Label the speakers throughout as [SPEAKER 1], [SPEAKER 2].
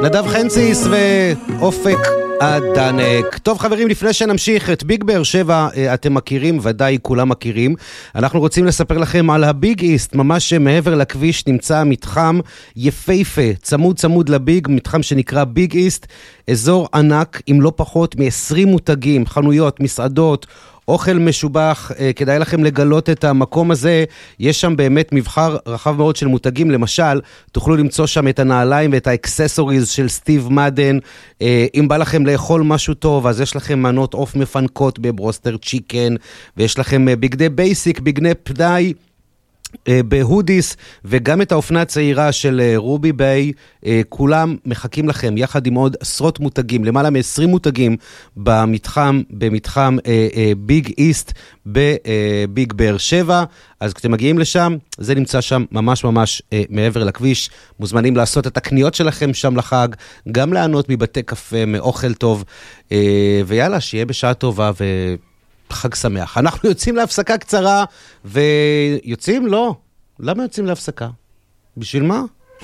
[SPEAKER 1] נדב חנציס ואופק אדנק. טוב חברים, לפני שנמשיך את ביג באר שבע, אתם מכירים, ודאי כולם מכירים. אנחנו רוצים לספר לכם על הביג איסט, ממש מעבר לכביש נמצא מתחם יפהפה, צמוד לביג, מתחם שנקרא ביג איסט, אזור ענק עם לא פחות מ-20 מותגים, חנויות, מסעדות, אוכל משובח. כדאי לכם לגלות את המקום הזה, יש שם באמת מבחר רחב מאוד של מותגים, למשל, תוכלו למצוא שם את הנעליים ואת האקססוריז של סטיב מדן, אם בא לכם לאכול משהו טוב, אז יש לכם מנות עוף מפנקות בברוסטר צ'יקן, ויש לכם בגדי בייסיק, בגדי פנאי, בהודיס, וגם את האופנה הצעירה של רובי ביי, כולם מחכים לכם, יחד עם עוד עשרות מותגים, למעלה מ-20 מותגים במתחם ביג איסט בביג באר שבע. אז כשאתם מגיעים לשם, זה נמצא שם ממש מעבר לכביש, מוזמנים לעשות את הקניות שלכם שם לחג, גם לענות מבתי קפה, מאוכל טוב, ויאללה, שיהיה בשעה טובה חג שמח. אנחנו יוצאים להפסקה קצרה, ויוצאים? לא. למה יוצאים להפסקה? בשביל מה?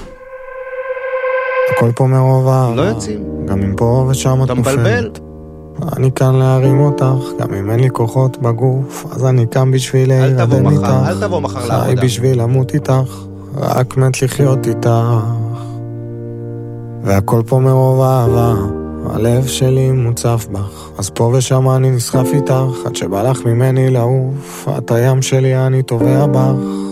[SPEAKER 2] הכל פה מרוב אהבה.
[SPEAKER 1] לא יוצאים.
[SPEAKER 2] גם אם פה ושם את
[SPEAKER 1] נופלת.
[SPEAKER 2] אני כאן להרים אותך, גם אם אין לי כוחות בגוף, אז אני כאן בשביל להירדם איתך.
[SPEAKER 1] אל תבוא מחר לעבודה.
[SPEAKER 2] חי בשביל למות איתך, רק מת לחיות איתך. והכל פה מרוב אהבה. הלב שלי מוצף בך, אז פה ושם אני נסחף איתך, עד שבא לך ממני לעוף, את הים שלי אני טובע בך.